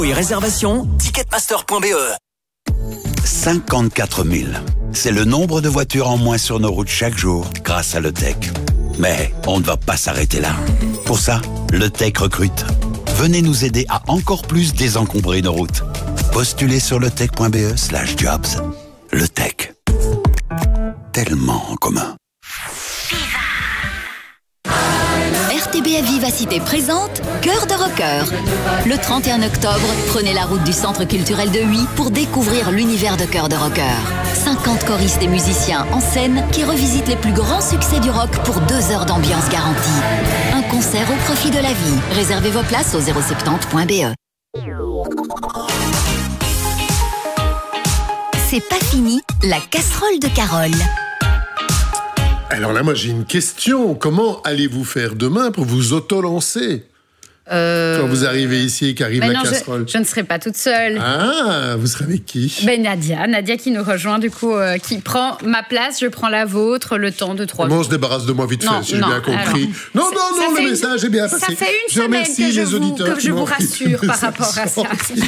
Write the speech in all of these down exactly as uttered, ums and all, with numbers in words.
Et réservation, ticketmaster point b e. cinquante-quatre mille. C'est le nombre de voitures en moins sur nos routes chaque jour grâce à LeTech. Mais on ne va pas s'arrêter là. Pour ça, LeTech recrute. Venez nous aider à encore plus désencombrer nos routes. Postulez sur letech point b e slash jobs. LeTech. Tellement en commun. R T B F Vivacité présente Cœur de Rocker. Le trente et un octobre, prenez la route du Centre culturel de Huy pour découvrir l'univers de Cœur de Rocker. cinquante choristes et musiciens en scène qui revisitent les plus grands succès du rock pour deux heures d'ambiance garantie. Un concert au profit de la vie. Réservez vos places au zéro soixante point b e. C'est pas fini, la casserole de Carole. Alors là, moi, j'ai une question. Comment allez-vous faire demain pour vous auto-lancer ? Euh... Quand vous arrivez ici et qu'arrive ben la non, casserole. Je, je ne serai pas toute seule. Ah, vous serez avec qui ? Ben Nadia, Nadia qui nous rejoint, du coup, euh, qui prend ma place, je prends la vôtre, le temps de trois jours. Bon, on se débarrasse de moi vite non, fait, si non, j'ai bien compris. Alors, non, non, non, le une, message est bien passé. Ça fait une je semaine que je, les vous, auditeurs que je vous rassure par rapport à ça.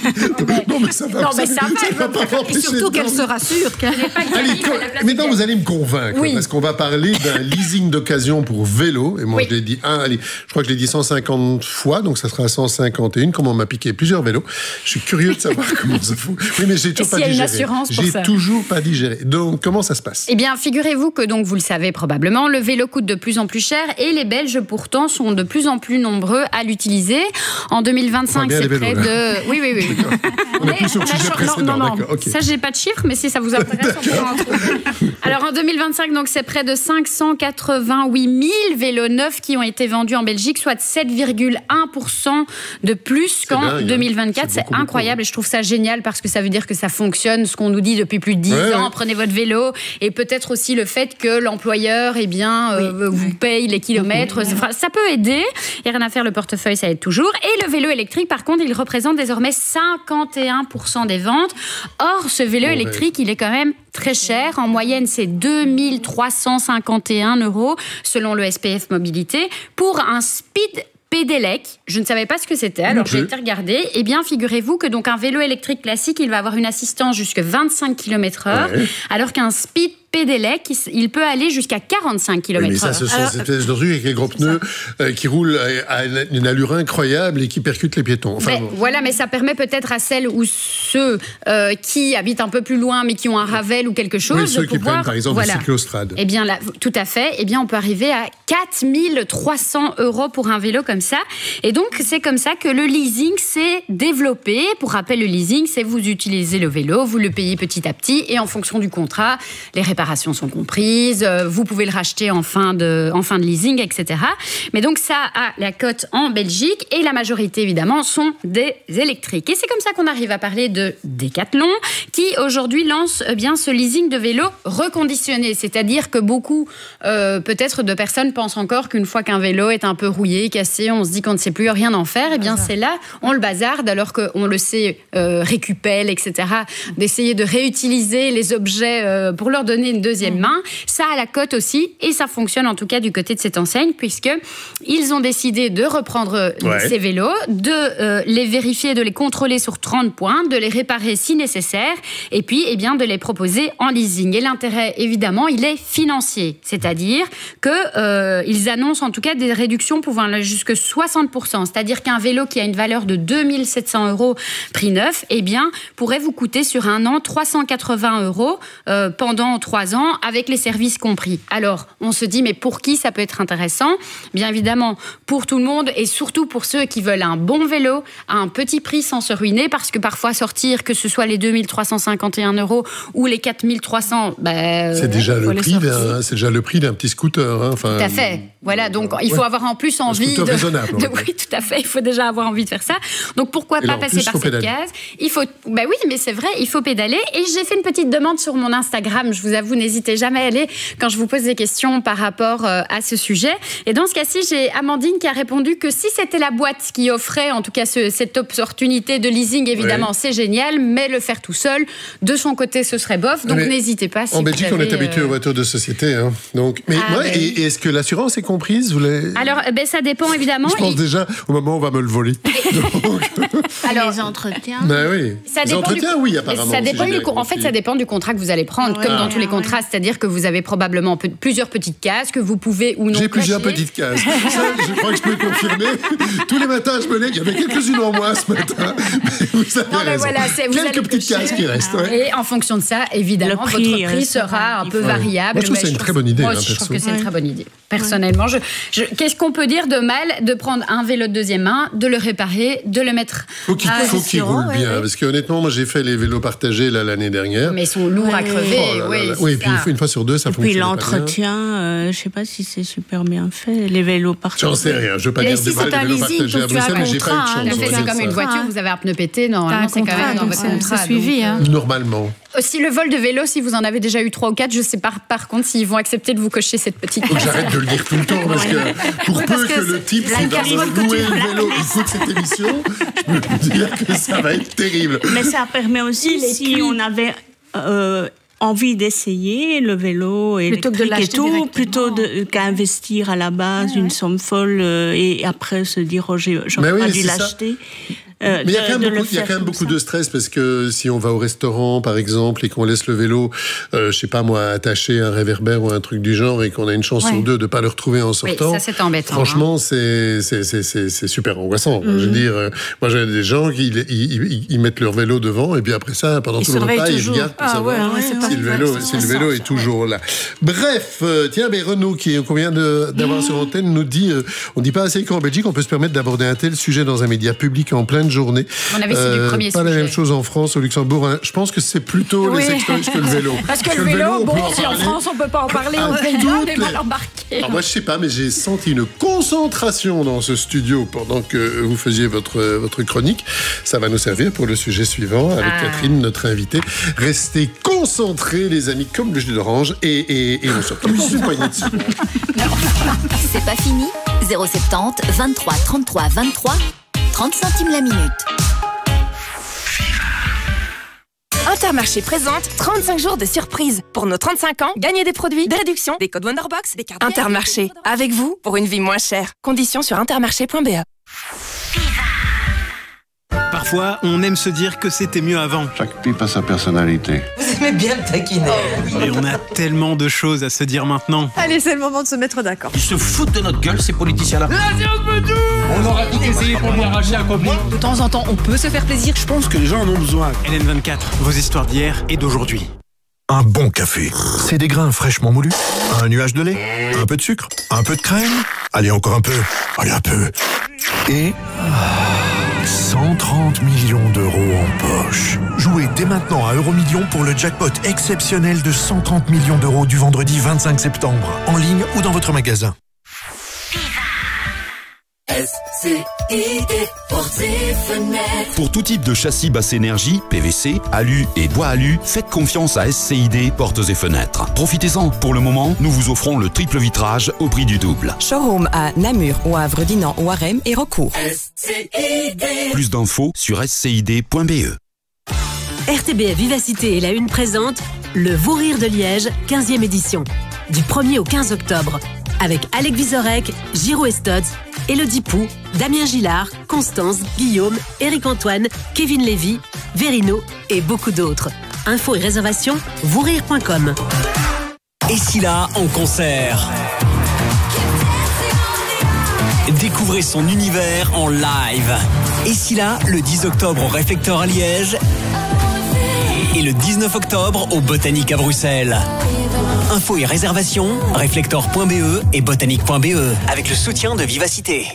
non, mais ça va. Non, mais ça va. va et surtout qu'elle se rassure. Allez, maintenant, vous allez me convaincre, oui. parce qu'on va parler d'un leasing d'occasion pour vélo. Et moi, oui. je l'ai dit, un, allez, je crois que je l'ai dit cent cinquante fois, donc ça sera cent cinquante et un, comme on m'a piqué plusieurs vélos. Je suis curieux de savoir comment ça fout. Oui, mais j'ai toujours pas digéré. Une assurance pour j'ai ça. toujours pas digéré. Donc, comment ça se passe ? Eh bien, figurez-vous que, donc, vous le savez probablement, le vélo coûte de plus en plus cher et les Belges, pourtant, sont de plus en plus nombreux à l'utiliser. En deux mille vingt-cinq, c'est vélos, près là. de... Oui, oui, oui. On est plus sur le sujet précédent. Non, non, non. Okay. Ça, j'ai pas de chiffres, mais si ça vous intéresse, on pourra en trouver. Alors, en deux mille vingt-cinq, donc, c'est près de cinq cent quatre-vingt-huit mille vélos neufs qui ont été vendus en Belgique, soit sept virgule un pour cent de plus qu'en dingue, deux mille vingt-quatre. C'est, c'est incroyable beaucoup. Et je trouve ça génial parce que ça veut dire que ça fonctionne, ce qu'on nous dit depuis plus de dix ouais, ans, ouais. Prenez votre vélo, et peut-être aussi le fait que l'employeur eh bien, oui. euh, vous paye les kilomètres, oui. Ça peut aider, il n'y a rien à faire, le portefeuille ça aide toujours. Et le vélo électrique par contre, il représente désormais cinquante et un pour cent des ventes. Or ce vélo ouais. électrique, il est quand même très cher, en moyenne c'est deux mille trois cent cinquante et un euros selon le S P F Mobilité pour un speed Pedelec, je ne savais pas ce que c'était, alors j'ai été regarder. Eh bien, figurez-vous que donc un vélo électrique classique, il va avoir une assistance jusqu'à vingt-cinq kilomètres heure, ouais. alors qu'un speed Pedelec, il peut aller jusqu'à quarante-cinq kilomètres heure. Oui, mais ça, ce sont ces espèces de trucs avec les gros pneus euh, qui roulent à une allure incroyable et qui percutent les piétons. Enfin, mais, bon. Voilà, mais ça permet peut-être à celles ou ceux euh, qui habitent un peu plus loin, mais qui ont un Ravel ou quelque chose. Oui, ceux de qui pouvoir, prennent, par exemple, voilà. le cyclostrade. Eh bien, là, tout à fait. Eh bien, on peut arriver à quatre mille trois cents euros pour un vélo comme ça. Et donc, c'est comme ça que le leasing s'est développé. Pour rappel, le leasing, c'est vous utilisez le vélo, vous le payez petit à petit, et en fonction du contrat, les réparations sont comprises, vous pouvez le racheter en fin de, en fin de leasing, et cetera. Mais donc, ça a la cote en Belgique, et la majorité, évidemment, sont des électriques. Et c'est comme ça qu'on arrive à parler de Decathlon, qui aujourd'hui lance eh bien, ce leasing de vélo reconditionné. C'est-à-dire que beaucoup, euh, peut-être, de personnes pensent encore qu'une fois qu'un vélo est un peu rouillé, cassé, on se dit qu'on ne sait plus rien en faire. Eh bien, c'est là, on le bazarde, alors qu'on le sait, euh, récupelle, et cetera. D'essayer de réutiliser les objets euh, pour leur donner une deuxième main. Ça a la cote aussi, et ça fonctionne en tout cas du côté de cette enseigne, puisqu'ils ont décidé de reprendre ouais. ces vélos, de euh, les vérifier, de les contrôler sur trente points, de les réparer si nécessaire, et puis eh bien, de les proposer en leasing. Et l'intérêt, évidemment, il est financier, c'est-à-dire qu'ils euh, annoncent en tout cas des réductions pouvant aller jusqu'à soixante pour cent, c'est-à-dire qu'un vélo qui a une valeur de deux mille sept cents euros prix neuf, eh bien, pourrait vous coûter sur un an trois cent quatre-vingts euros euh, pendant trois ans, avec les services compris. Alors, on se dit, mais pour qui ça peut être intéressant ? Bien évidemment, pour tout le monde, et surtout pour ceux qui veulent un bon vélo, à un petit prix sans se ruiner, parce que parfois sortir, que ce soit les deux mille trois cent cinquante et un euros ou les quatre mille trois cents, ben, c'est, déjà le prix d'un, c'est déjà le prix d'un petit scooter. Hein, enfin, tout à fait. Voilà, donc il faut ouais. avoir en plus envie de, raisonnable, de... Oui, tout à fait, il faut déjà avoir envie de faire ça. Donc pourquoi et pas là, passer plus, par cette pédaler. case ? Il faut... Ben oui, mais c'est vrai, il faut pédaler. Et j'ai fait une petite demande sur mon Instagram, je vous avoue, n'hésitez jamais à aller quand je vous pose des questions par rapport à ce sujet. Et dans ce cas-ci, j'ai Amandine qui a répondu que si c'était la boîte qui offrait, en tout cas ce, cette opportunité de leasing, évidemment, oui. c'est génial, mais le faire tout seul, de son côté, ce serait bof. Donc, mais n'hésitez pas. Si en Belgique, avez, on est habitué euh... aux voitures de société. Hein. Donc, mais ah, moi, ben... et, et est-ce que l'assurance est comprise? Vous l'avez... Alors, ben, ça dépend évidemment. Je pense et... déjà au moment où on va me le voler. Donc... Alors, les entretiens. Ben oui. Ça les entretiens, du... oui, apparemment. Ça dépend si du... En fait, ça dépend du contrat que vous allez prendre, ouais, comme dans ouais, tous les contrats. Ouais. C'est-à-dire que vous avez probablement p- plusieurs petites cases que vous pouvez ou non. J'ai plusieurs petites cases. Ça, je crois que je peux confirmer. Tous les matins, je me lève. Il y avait quelques-unes en moins ce matin. Mais vous avez non, mais raison. voilà, c'est, vous quelques petites cases qui restent. Ouais. Et en fonction de ça, évidemment, prix, votre prix euh, sera un peu ouais. variable. Moi, je trouve que c'est une très bonne idée. Moi aussi, hein, je trouve que c'est une très bonne idée. Personnellement, je, je, qu'est-ce qu'on peut dire de mal de prendre un vélo de deuxième main, de le réparer, de le mettre. Faut qu'il, à faut qu'il roule ouais, bien, ouais. parce que honnêtement, moi, j'ai fait les vélos partagés là, l'année dernière. Mais ils sont lourds ouais. à crever. Oh là là oui, là. oui, et puis une fois sur deux, ça et fonctionne. Puis l'entretien, euh, je sais pas si c'est super bien fait, les vélos partagés. J'en sais rien, je veux pas dire de mal les vélos partagés à Bruxelles, mais j'ai pas eu de chance. C'est comme une voiture, vous avez un pneu pété, normalement c'est quand même dans votre contrat. C'est suivi. Normalement. Aussi le vol de vélo, si vous en avez déjà eu trois ou quatre, je sais pas par contre s'ils vont accepter de vous cocher cette petite. Faut que j'arrête de le dire tout le temps parce que pour oui, peu que, que le type qui va me louer le vélo écoute cette émission, je peux dire que ça va être terrible. Mais ça permet aussi si on avait euh, envie d'essayer le vélo électrique et tout, plutôt de, qu'investir à la base ouais, une ouais. somme folle euh, et après se dire oh, j'ai, j'aurais oui, pas dû l'acheter. Euh, Mais il y a quand même, beaucoup, il y a quand même beaucoup de stress parce que si on va au restaurant, par exemple, et qu'on laisse le vélo, euh, je sais pas moi, attaché à un réverbère ou un truc du genre et qu'on a une chance ouais. sur deux de pas le retrouver en sortant. Oui, ça c'est embêtant. Franchement, hein. c'est, c'est, c'est, c'est, c'est super angoissant. Mm-hmm. Je veux dire, euh, moi j'ai des gens qui ils, ils, ils mettent leur vélo devant et puis après ça, pendant ils tout le repas, ils regardent pour ah, savoir ouais, ouais, si, le vélo, si le vélo est toujours là. Bref, euh, tiens, mais Renaud, qui, qu'on vient de, d'avoir mmh. sur antenne, nous dit, euh, on dit pas assez qu'en Belgique, on peut se permettre d'aborder un tel sujet dans un média public en pleine journée. On avait euh, du premier pas sujet. La même chose en France, au Luxembourg. Hein. Je pense que c'est plutôt oui. les sextoys que le vélo. Parce que, Parce que le vélo, vélo bon, si en France on peut pas en parler, on est les... mal embarqué. Alors moi je sais pas, mais j'ai senti une concentration dans ce studio pendant que vous faisiez votre votre chronique. Ça va nous servir pour le sujet suivant avec ah. Catherine, notre invitée. Restez concentrés, les amis, comme le jus d'orange, et et, et on se retrouve une poignée de secondes. C'est pas fini. zéro soixante-dix vingt-trois trente-trois vingt-trois trente centimes la minute. Intermarché présente trente-cinq jours de surprise. Pour nos trente-cinq ans, gagnez des produits, des réductions, des codes Wonderbox, des cartes. Intermarché, avec vous pour une vie moins chère. Conditions sur intermarché point b e. Parfois, on aime se dire que c'était mieux avant. Chaque pipe a sa personnalité. Vous aimez bien le taquiner. Et on a tellement de choses à se dire maintenant. Allez, c'est le moment de se mettre d'accord. Ils se foutent de notre gueule, ces politiciens-là. On aura tout essayé pour lui arracher un copain. De temps en temps, on peut se faire plaisir. Je pense que les gens en ont besoin. L N vingt-quatre, vos histoires d'hier et d'aujourd'hui. Un bon café, c'est des grains fraîchement moulus, un nuage de lait, un peu de sucre, un peu de crème, allez encore un peu, allez un peu, et cent trente millions d'euros en poche. Jouez dès maintenant à Euromillions pour le jackpot exceptionnel de cent trente millions d'euros du vendredi vingt-cinq septembre, en ligne ou dans votre magasin. S C I D Portes et Fenêtres. Pour tout type de châssis basse énergie, P V C, alu et bois alu, faites confiance à S C I D Portes et Fenêtres. Profitez-en. Pour le moment, nous vous offrons le triple vitrage au prix du double. Showroom à Namur, Wavre, Dinan, Ouarem et Recourt. S C I D. Plus d'infos sur s c i d point b e. R T B F Vivacité et la Une présente le Vous Rire de Liège, quinzième édition. Du premier au quinze octobre. Avec Alec Vizorek, Giro Estodz, Élodie Pou, Damien Gillard, Constance, Guillaume, Éric-Antoine, Kevin Lévy, Verino et beaucoup d'autres. Infos et réservations, vous rire point com. Et si là, en concert, découvrez son univers en live. Et si là, le dix octobre au Réflecteur à Liège et le dix-neuf octobre au Botanique à Bruxelles. Infos et réservations, réflector point b e et botanique point b e, avec le soutien de Vivacité.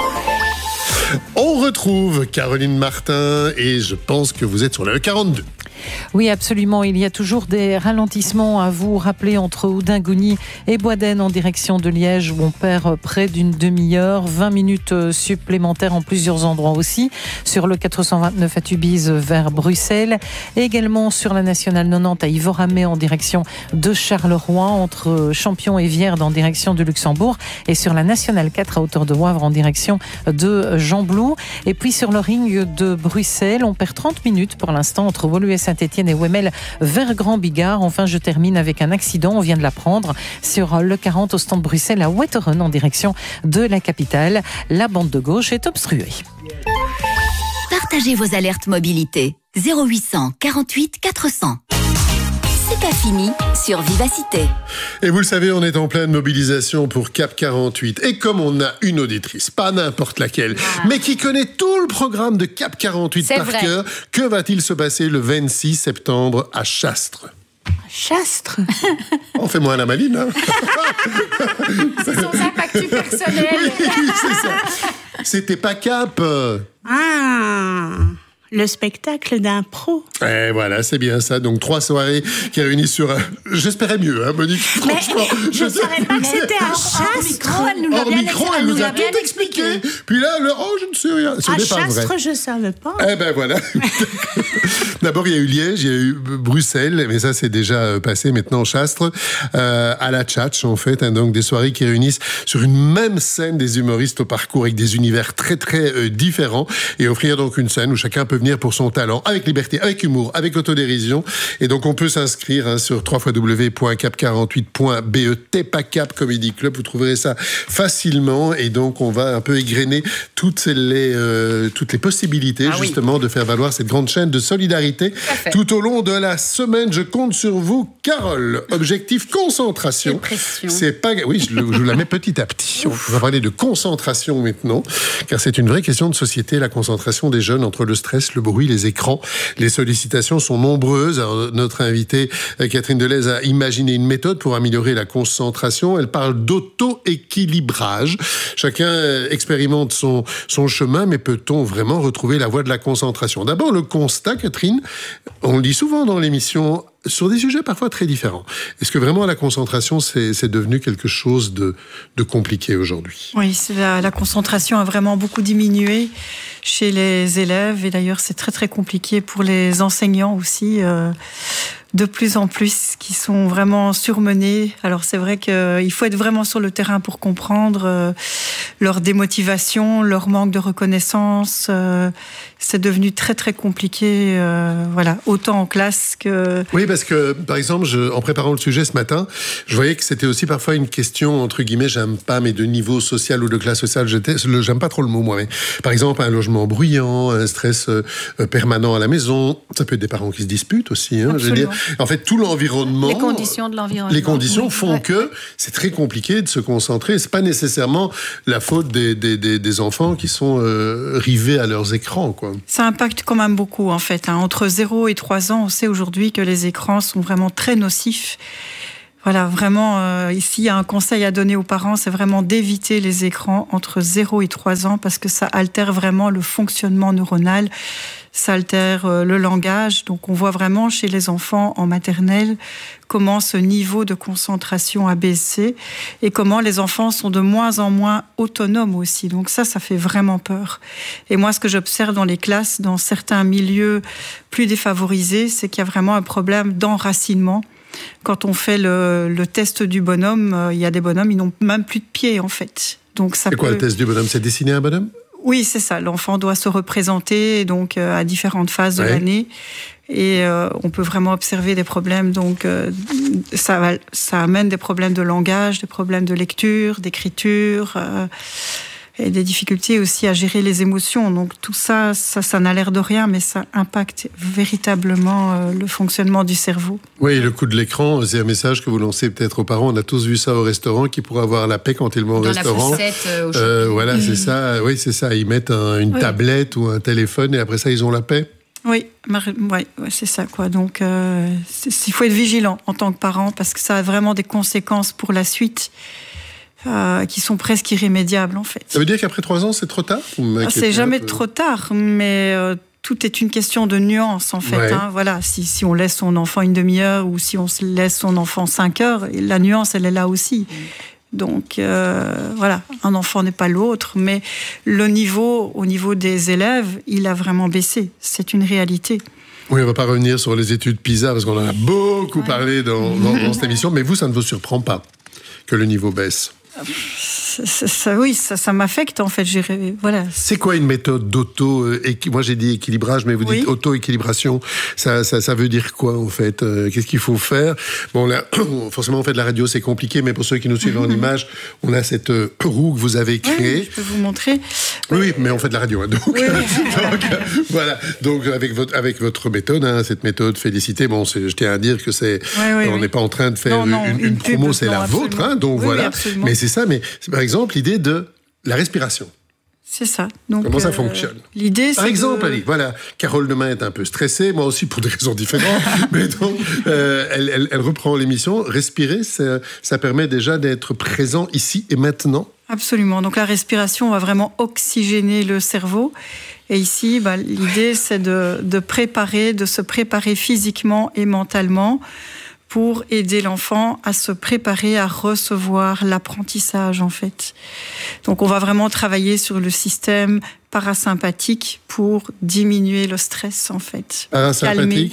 On retrouve Caroline Martin et je pense que vous êtes sur la E quarante-deux. Oui, absolument. Il y a toujours des ralentissements à vous rappeler entre Oudingouni et Boisden en direction de Liège où on perd près d'une demi-heure, vingt minutes supplémentaires en plusieurs endroits aussi. Sur le quatre cent vingt-neuf à Tubize vers Bruxelles. Et également sur la nationale quatre-vingt-dix à Ivoramé en direction de Charleroi, entre Champion et Vierde en direction de Luxembourg. Et sur la nationale quatre à hauteur de Wavre en direction de Jean-Blou. Et puis sur le ring de Bruxelles, on perd trente minutes pour l'instant entre Woluwe Saint-Étienne et Wemmel vers Grand Bigard. Enfin, je termine avec un accident, on vient de l'apprendre, sur le quarante au stand Bruxelles à Wetteren en direction de la capitale. La bande de gauche est obstruée. Partagez vos alertes mobilité. zéro huit cent quarante-huit quatre cents. C'est pas fini sur Vivacité. Et vous le savez, on est en pleine mobilisation pour Cap quarante-huit. Et comme on a une auditrice, pas n'importe laquelle, ah. mais qui connaît tout le programme de Cap quarante-huit C'est par vrai. cœur, que va-t-il se passer le vingt-six septembre à Chastres ? Chastres. On fait moins la maline, hein. C'est son impact personnel. Oui, c'est ça. C'était pas Cap. Ah, le spectacle d'un pro. Et voilà, c'est bien ça. Donc, trois soirées qui réunissent sur un... J'espérais mieux, hein, Monique. Franchement, mais je ne savais pas que c'était un Chastres. Hors micro, elle nous a tout expliqué. Puis là, le... oh, je ne sais rien. Ce à n'est pas vrai. Chastres, je ne savais pas. Eh ben voilà. D'abord, il y a eu Liège, il y a eu Bruxelles, mais ça, c'est déjà passé. Maintenant, Chastres, euh, à la Tchatch, en fait. Hein, donc, des soirées qui réunissent sur une même scène des humoristes au parcours avec des univers très, très euh, différents et offrir donc une scène où chacun peut venir pour son talent, avec liberté, avec humour, avec autodérision. Et donc, on peut s'inscrire hein, sur w w w point cap quarante-huit point b e. Tepacap Comedy Club. Vous trouverez ça facilement. Et donc, on va un peu égrener toutes les, euh, toutes les possibilités, ah, justement, oui. de faire valoir cette grande chaîne de solidarité tout au long de la semaine. Je compte sur vous, Carole. Objectif concentration. C'est pas... Oui, je, je vous la mets petit à petit. On va parler de concentration maintenant, car c'est une vraie question de société, la concentration des jeunes entre le stress, le bruit, les écrans. Les sollicitations sont nombreuses. Alors, notre invitée, Catherine Delez, a imaginé une méthode pour améliorer la concentration. Elle parle d'auto-équilibrage. Chacun expérimente son, son chemin, mais peut-on vraiment retrouver la voie de la concentration ? D'abord, le constat, Catherine, on le dit souvent dans l'émission, sur des sujets parfois très différents. Est-ce que vraiment la concentration, c'est, c'est devenu quelque chose de, de compliqué aujourd'hui ? Oui, c'est la, la concentration a vraiment beaucoup diminué chez les élèves. Et d'ailleurs, c'est très, très compliqué pour les enseignants aussi. Euh, de plus en plus, qui sont vraiment surmenés. Alors, c'est vrai qu'il faut être vraiment sur le terrain pour comprendre euh, leur démotivation, leur manque de reconnaissance. Euh, c'est devenu très, très compliqué, euh, voilà, autant en classe que... Oui, parce que, par exemple, je, en préparant le sujet ce matin, je voyais que c'était aussi parfois une question, entre guillemets, j'aime pas, mais de niveau social ou de classe sociale, j'étais, j'aime pas trop le mot, moi, mais par exemple, un logement bruyant, un stress euh, permanent à la maison, ça peut être des parents qui se disputent aussi, hein, je veux dire. En fait, tout l'environnement... Les conditions de l'environnement. Les conditions oui. font ouais. que c'est très compliqué de se concentrer. C'est pas nécessairement la faute des, des, des, des enfants qui sont euh, rivés à leurs écrans, quoi. Ça impacte quand même beaucoup, en fait. Hein. Entre zéro et trois ans, on sait aujourd'hui que les écrans sont vraiment très nocifs. Voilà, vraiment, euh, ici, il y a un conseil à donner aux parents, c'est vraiment d'éviter les écrans entre zéro et trois ans parce que ça altère vraiment le fonctionnement neuronal, ça altère euh, le langage. Donc, on voit vraiment chez les enfants en maternelle comment ce niveau de concentration a baissé et comment les enfants sont de moins en moins autonomes aussi. Donc ça, ça fait vraiment peur. Et moi, ce que j'observe dans les classes, dans certains milieux plus défavorisés, c'est qu'il y a vraiment un problème d'enracinement. Quand on fait le, le test du bonhomme, euh, il y a des bonhommes, ils n'ont même plus de pieds, en fait. Donc, ça c'est quoi peut... le test du bonhomme ? C'est dessiner un bonhomme ? Oui, c'est ça. L'enfant doit se représenter donc, euh, à différentes phases de ouais. l'année. Et euh, on peut vraiment observer des problèmes. Donc, euh, ça, va, ça amène des problèmes de langage, des problèmes de lecture, d'écriture... Euh, et des difficultés aussi à gérer les émotions. Donc tout ça, ça, ça n'a l'air de rien, mais ça impacte véritablement euh, le fonctionnement du cerveau. Oui, le coup de l'écran, c'est un message que vous lancez peut-être aux parents. On a tous vu ça au restaurant, qui pourrait avoir la paix quand ils vont au Dans restaurant. Dans la poussette euh, au euh, Voilà, mmh. c'est ça. Oui, c'est ça. Ils mettent un, une oui. tablette ou un téléphone et après ça, ils ont la paix. Oui, ouais, ouais, c'est ça, quoi. Donc, euh, il faut être vigilant en tant que parent parce que ça a vraiment des conséquences pour la suite. Euh, qui sont presque irrémédiables, en fait. Ça veut dire qu'après trois ans, c'est trop tard ? C'est jamais trop tard, mais euh, tout est une question de nuance, en fait. Ouais. Hein. Voilà, si, si on laisse son enfant une demi-heure ou si on laisse son enfant cinq heures, la nuance, elle est là aussi. Donc, euh, voilà, un enfant n'est pas l'autre, mais le niveau, au niveau des élèves, il a vraiment baissé. C'est une réalité. Oui, on ne va pas revenir sur les études PISA, parce qu'on en a beaucoup ouais. parlé dans, dans, dans cette émission, mais vous, ça ne vous surprend pas que le niveau baisse? Ça, ça, ça, oui, ça, ça m'affecte en fait. J'ai, voilà. C'est quoi une méthode d'auto euh, équi... Moi j'ai dit équilibrage, mais vous oui. dites auto-équilibration. Ça, ça, ça veut dire quoi en fait? euh, Qu'est-ce qu'il faut faire? Bon là, forcément, en fait, la radio c'est compliqué, mais pour ceux qui nous suivent mm-hmm. en image, on a cette euh, roue que vous avez créée. Oui, je peux vous montrer. Oui, oui, mais on fait de la radio, hein, donc, oui. donc euh, voilà. Donc avec votre avec votre méthode, hein, cette méthode félicité. Bon, c'est, je tiens à dire que c'est, oui, oui, on n'est oui. pas en train de faire non, non, une, une, une promo, pub, c'est non, la absolument. vôtre, hein, donc oui, voilà. Oui, mais c'est ça, mais c'est, par exemple l'idée de la respiration. C'est ça. Donc, comment ça euh, fonctionne? L'idée, Par c'est exemple, de... allez, voilà, Carole demain est un peu stressée, moi aussi pour des raisons différentes, mais donc, euh, elle, elle, elle reprend l'émission. Respirer, ça, ça permet déjà d'être présent ici et maintenant. Absolument. Donc la respiration va vraiment oxygéner le cerveau. Et ici, bah, l'idée, c'est de, de préparer, de se préparer physiquement et mentalement pour aider l'enfant à se préparer à recevoir l'apprentissage, en fait. Donc, on va vraiment travailler sur le système parasympathique pour diminuer le stress, en fait. Parasympathique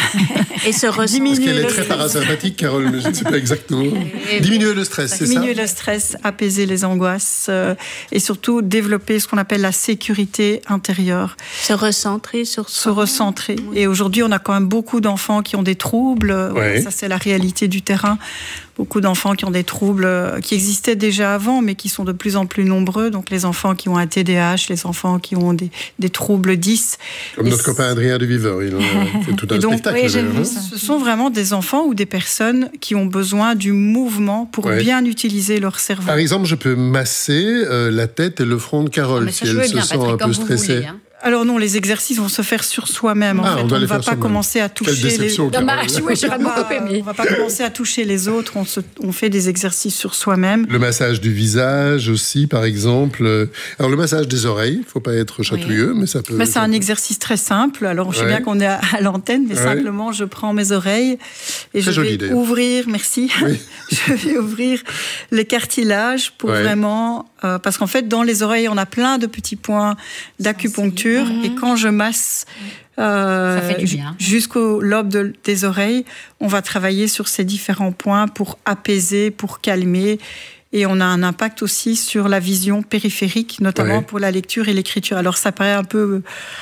et se ressentir. Parce qu'elle est très parasympathique, Carole, mais je ne sais pas exactement. Diminuer le stress, c'est ça? Diminuer le stress, apaiser les angoisses euh, et surtout développer ce qu'on appelle la sécurité intérieure. Se recentrer sur soi. Se recentrer. Oui. Et aujourd'hui, on a quand même beaucoup d'enfants qui ont des troubles. Ouais. Ça, c'est la réalité du terrain. Beaucoup d'enfants qui ont des troubles qui existaient déjà avant, mais qui sont de plus en plus nombreux. Donc, les enfants qui ont un T D A H, les enfants qui ont des, des troubles dys. Comme et notre copain Adrien de Viveur, il a fait tout un donc, spectacle. Oui, hein. Ce sont vraiment des enfants ou des personnes qui ont besoin du mouvement pour ouais. bien utiliser leur cerveau. Par exemple, je peux masser euh, la tête et le front de Carole, ah, si elle se bien, sent Patrick, un peu stressée. Voulez, hein. Alors non, les exercices vont se faire sur soi-même. En ah, fait, on, on ne va pas commencer à toucher les. Dommage, oui, j'ai pas beaucoup aimé. On va pas commencer à toucher les autres. On, se... on fait des exercices sur soi-même. Le massage du visage aussi, par exemple. Alors le massage des oreilles, il faut pas être chatouilleux, oui. mais ça peut. Mais c'est un exercice très simple. Alors je sais ouais. bien qu'on est à, à l'antenne, mais ouais. simplement je prends mes oreilles et très je vais joli, ouvrir. Merci. Oui. Je vais ouvrir les cartilages pour ouais. vraiment. Euh, parce qu'en fait, dans les oreilles, on a plein de petits points d'acupuncture. Mmh. Et quand je masse euh, jusqu'au lobe de, des oreilles, on va travailler sur ces différents points pour apaiser, pour calmer. Et on a un impact aussi sur la vision périphérique, notamment ouais. pour la lecture et l'écriture. Alors, ça paraît un peu...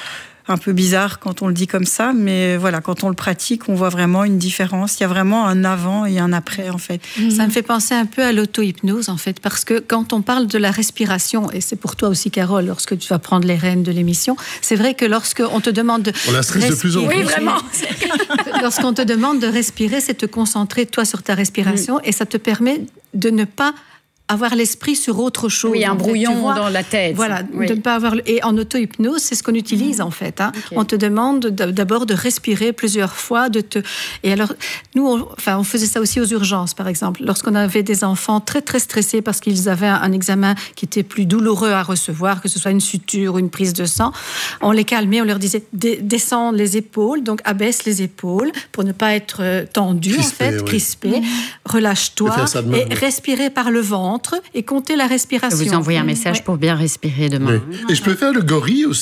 un peu bizarre quand on le dit comme ça, mais voilà, quand on le pratique, on voit vraiment une différence. Il y a vraiment un avant et un après, en fait. Mmh. Ça me fait penser un peu à l'auto-hypnose, en fait, parce que quand on parle de la respiration, et c'est pour toi aussi, Carole, lorsque tu vas prendre les rênes de l'émission, c'est vrai que lorsqu'on te demande de... On la stresse de plus en plus. Oui, vraiment. Lorsqu'on te demande de respirer, c'est te concentrer, toi, sur ta respiration, mmh. et ça te permet de ne pas avoir l'esprit sur autre chose. Oui, un brouillon fait, vois, dans la tête. Voilà, oui. de ne pas avoir... Et en auto-hypnose, c'est ce qu'on utilise, mmh. en fait. Hein. Okay. On te demande d'abord de respirer plusieurs fois, de te... Et alors, nous, on, enfin, on faisait ça aussi aux urgences, par exemple. Lorsqu'on avait des enfants très, très stressés parce qu'ils avaient un, un examen qui était plus douloureux à recevoir, que ce soit une suture ou une prise de sang, on les calmait, on leur disait descends les épaules, donc abaisse les épaules pour ne pas être tendu, crispé, en fait, oui. crispé. Mmh. Relâche-toi et oui. respirer par le ventre et compter la respiration. Je vais vous envoyer un message oui. pour bien respirer demain. Oui. Et je peux faire le gorille aussi.